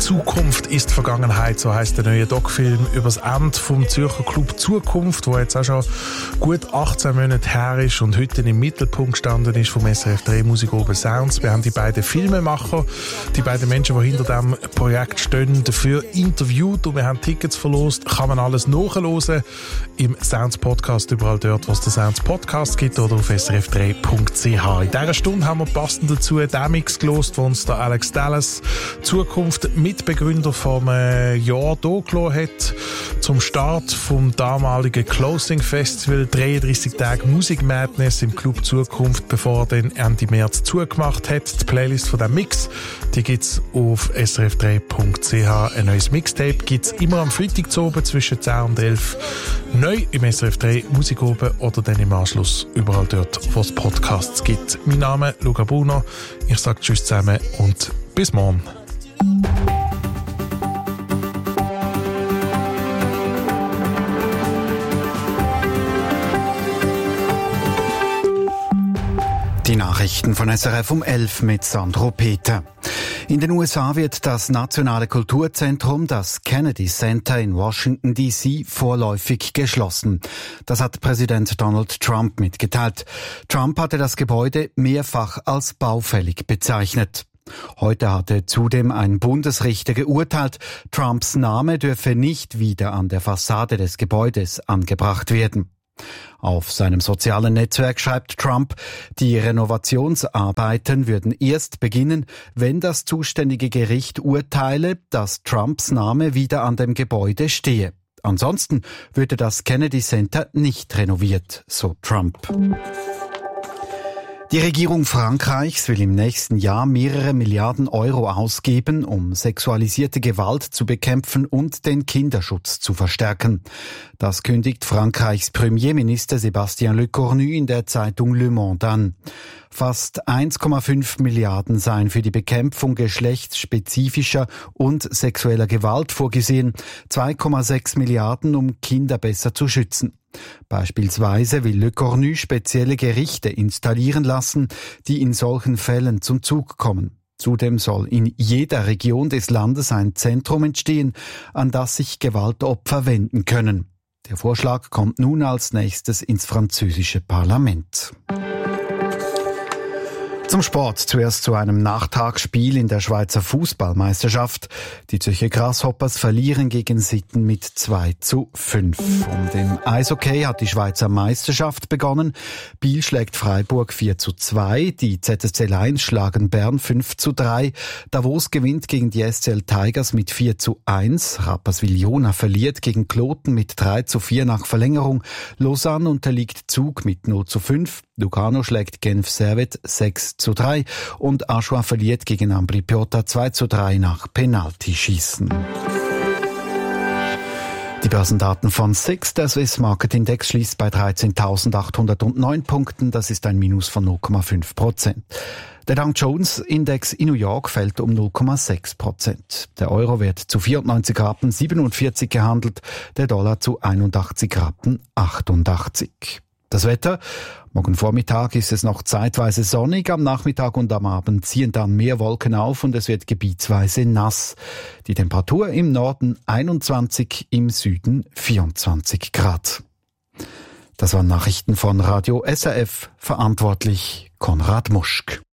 Zukunft ist Vergangenheit, so heisst der neue Doc-Film über das Ende vom Zürcher Club Zukunft, wo jetzt auch schon gut 18 Monate her ist und heute im Mittelpunkt gestanden ist vom SRF 3 Musik oben Sounds. Wir haben die beiden Filmemacher, die beiden Menschen, die hinter diesem Projekt stehen, dafür interviewt und wir haben Tickets verlost. Kann man alles nachhören im Sounds Podcast, überall dort, wo es den Sounds Podcast gibt oder auf srf3.ch. In dieser Stunde haben wir passend dazu den Mix gelost, wo uns der Alex Dallas, Zukunft Mitbegründer vom Jahr hier gelassen hat, zum Start vom damaligen Closing Festival, 33 Tage Musik Madness im Club Zukunft, bevor er dann Ende März zugemacht hat. Die Playlist von diesem Mix, die gibt's auf srf3.ch. Ein neues Mixtape gibt's immer am Freitag zu oben zwischen 10 und 11. Neu im SRF 3 Musik oben oder dann im Anschluss überall dort, wo es Podcasts gibt. Mein Name ist Luca Bruno. Ich sage Tschüss zusammen und bis morgen. Die Nachrichten von SRF um 11 mit Sandro Peter. In den USA wird das nationale Kulturzentrum, das Kennedy Center in Washington D.C., vorläufig geschlossen. Das hat Präsident Donald Trump mitgeteilt. Trump hatte das Gebäude mehrfach als baufällig bezeichnet. Heute hatte zudem ein Bundesrichter geurteilt, Trumps Name dürfe nicht wieder an der Fassade des Gebäudes angebracht werden. Auf seinem sozialen Netzwerk schreibt Trump, die Renovationsarbeiten würden erst beginnen, wenn das zuständige Gericht urteile, dass Trumps Name wieder an dem Gebäude stehe. Ansonsten würde das Kennedy Center nicht renoviert, so Trump. Die Regierung Frankreichs will im nächsten Jahr mehrere Milliarden Euro ausgeben, um sexualisierte Gewalt zu bekämpfen und den Kinderschutz zu verstärken. Das kündigt Frankreichs Premierminister Sébastien Lecornu in der Zeitung Le Monde an. Fast 1,5 Milliarden seien für die Bekämpfung geschlechtsspezifischer und sexueller Gewalt vorgesehen, 2,6 Milliarden, um Kinder besser zu schützen. Beispielsweise will Lecornu spezielle Gerichte installieren lassen, die in solchen Fällen zum Zug kommen. Zudem soll in jeder Region des Landes ein Zentrum entstehen, an das sich Gewaltopfer wenden können. Der Vorschlag kommt nun als nächstes ins französische Parlament. Zum Sport. Zuerst zu einem Nachtagsspiel in der Schweizer Fußballmeisterschaft. Die Zürcher Grasshoppers verlieren gegen Sitten mit 2:5. Und im Eishockey hat die Schweizer Meisterschaft begonnen. Biel schlägt Freiburg 4:2. Die ZSC Lions schlagen Bern 5:3. Davos gewinnt gegen die SCL Tigers mit 4:1. Rapperswil-Jona verliert gegen Kloten mit 3:4 nach Verlängerung. Lausanne unterliegt Zug mit 0:5. Lugano schlägt Genf Servette 6:3 und Aschua verliert gegen Ambri Piotta 2:3 nach Penaltyschießen. Die Börsendaten von SIX, der Swiss Market Index, schließt bei 13.809 Punkten, das ist ein Minus von 0,5%. Der Dow Jones Index in New York fällt um 0,6%. Der Euro wird zu 94,47 Rappen gehandelt, der Dollar zu 81,88 Rappen. Das Wetter: Morgen Vormittag ist es noch zeitweise sonnig, am Nachmittag und am Abend ziehen dann mehr Wolken auf und es wird gebietsweise nass. Die Temperatur im Norden 21, im Süden 24 Grad. Das waren Nachrichten von Radio SRF, verantwortlich Konrad Muschk.